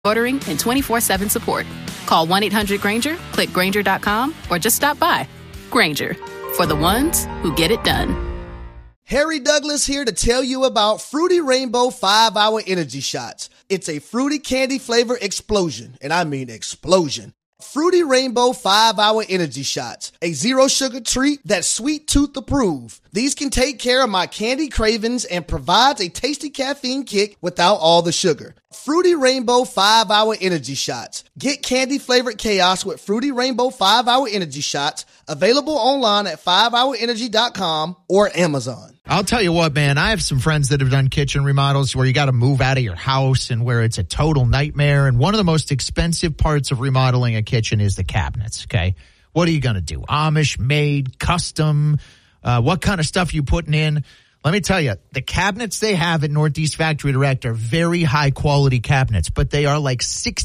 ordering, and 24/7 support. Call 1-800-GRANGER, click Grainger.com, or just stop by. Grainger, for the ones who get it done. Harry Douglas here to tell you about Fruity Rainbow 5-Hour Energy Shots. It's a fruity candy flavor explosion, and I mean explosion. Fruity Rainbow 5-Hour Energy Shots, a zero-sugar treat that's sweet tooth approved. These can take care of my candy cravings and provides a tasty caffeine kick without all the sugar. Fruity Rainbow 5-Hour Energy Shots. Get candy-flavored chaos with Fruity Rainbow 5-Hour Energy Shots, available online at 5hourenergy.com or Amazon. I'll tell you what, man, I have some friends that have done kitchen remodels where you got to move out of your house and where it's a total nightmare. And one of the most expensive parts of remodeling a kitchen is the cabinets, okay? What are you going to do? Amish, made, custom, what kind of stuff you putting in? Let me tell you, the cabinets they have at Northeast Factory Direct are very high quality cabinets, but they are like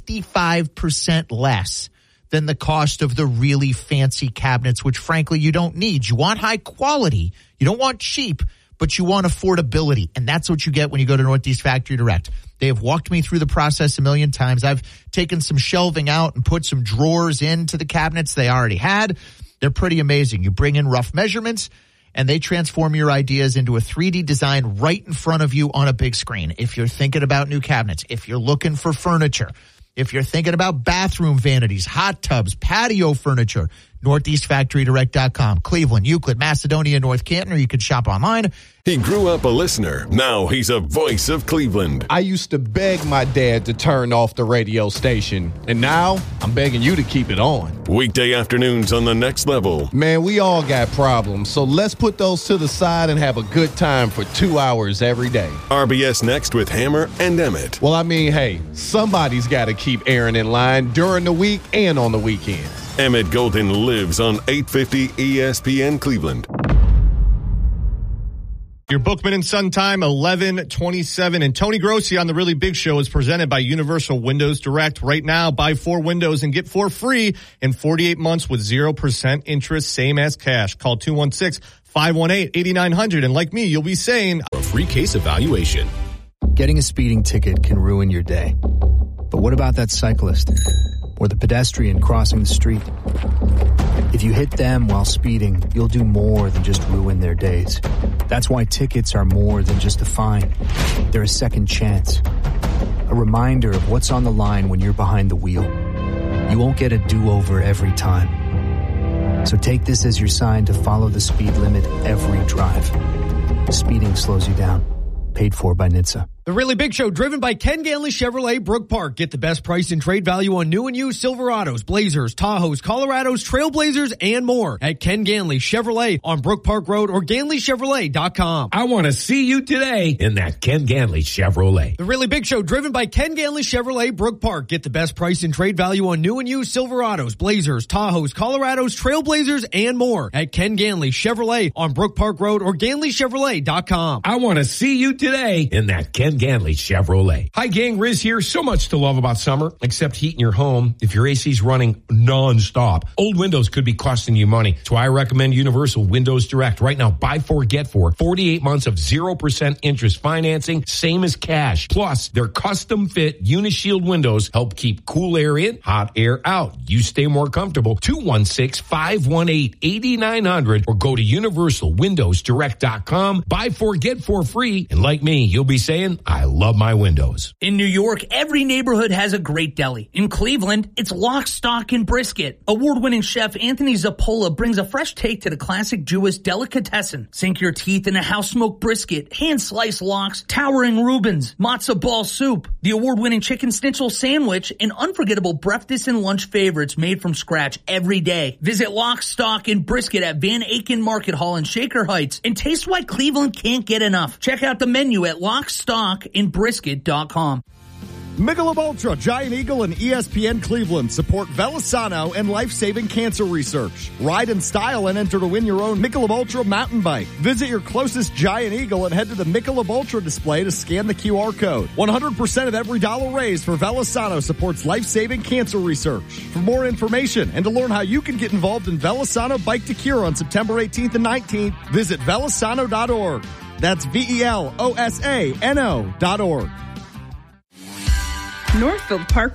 65% less than the cost of the really fancy cabinets, which frankly you don't need. You want high quality. You don't want cheap, but you want affordability. And that's what you get when you go to Northeast Factory Direct. They have walked me through the process a million times. I've taken some shelving out and put some drawers into the cabinets they already had. They're pretty amazing. You bring in rough measurements, and they transform your ideas into a 3D design right in front of you on a big screen. If you're thinking about new cabinets, if you're looking for furniture, if you're thinking about bathroom vanities, hot tubs, patio furniture, NortheastFactoryDirect.com. Cleveland, Euclid, Macedonia, North Canton, or you can shop online. He grew up a listener. Now he's a voice of Cleveland. I used to beg my dad to turn off the radio station, and now I'm begging you to keep it on. Weekday afternoons on The Next Level. Man, we all got problems, so let's put those to the side and have a good time for 2 hours every day. RBS Next with Hammer and Emmett. Well, I mean, hey, somebody's got to keep Aaron in line during the week and on the weekends. Emmett Golden lives on 850 ESPN Cleveland. Your Bookman and Son time, 11:27. And Tony Grossi on The Really Big Show is presented by Universal Windows Direct. Right now, buy 4 windows and get 4 free in 48 months with 0% interest, same as cash. Call 216-518-8900. And like me, you'll be saying a free case evaluation. Getting a speeding ticket can ruin your day. But what about that cyclist or the pedestrian crossing the street? If you hit them while speeding, you'll do more than just ruin their days. That's why tickets are more than just a fine. They're a second chance. A reminder of what's on the line when you're behind the wheel. You won't get a do-over every time. So take this as your sign to follow the speed limit every drive. Speeding slows you down. Paid for by NHTSA. The Really Big Show, driven by Ken Ganley Chevrolet, Brook Park. Get the best price and trade value on new and used Silverados, Blazers, Tahoes, Colorados, Trailblazers, and more at Ken Ganley Chevrolet on Brook Park Road or GanleyChevrolet.com. I want to see you today in that Ken Ganley Chevrolet. The Really Big Show, driven by Ken Ganley Chevrolet, Brook Park. Get the best price and trade value on new and used Silverados, Blazers, Tahoes, Colorados, Trailblazers, and more at Ken Ganley Chevrolet on Brook Park Road or GanleyChevrolet.com. I want to see you today in that Ken Ganley Chevrolet. Hi gang, Riz here. So much to love about summer, except heating your home. If your AC's running non-stop, old windows could be costing you money. So I recommend Universal Windows Direct. Right now, buy 4, get 4. 48 months of 0% interest financing, same as cash. Plus, their custom fit Unishield windows help keep cool air in, hot air out. You stay more comfortable. 216-518-8900 or go to UniversalWindowsDirect.com. Buy 4, get 4 free. And like me, you'll be saying, I love my windows. In New York, every neighborhood has a great deli. In Cleveland, it's Lock, Stock, and Brisket. Award-winning chef Anthony Zappola brings a fresh take to the classic Jewish delicatessen. Sink your teeth in a house-smoked brisket, hand-sliced lox, towering Reubens, matzo ball soup, the award-winning chicken schnitzel sandwich, and unforgettable breakfast and lunch favorites made from scratch every day. Visit Lock, Stock, and Brisket at Van Aken Market Hall in Shaker Heights and taste why Cleveland can't get enough. Check out the menu at lockstockandbrisket.com. Michelob Ultra, Giant Eagle, and ESPN Cleveland support Velisano and life-saving cancer research. Ride in style and enter to win your own Michelob Ultra mountain bike. Visit your closest Giant Eagle and head to the Michelob Ultra display to scan the QR code. 100% of every dollar raised for Velisano supports life-saving cancer research. For more information and to learn how you can get involved in Velisano Bike to Cure on September 18th and 19th, visit Northfield Park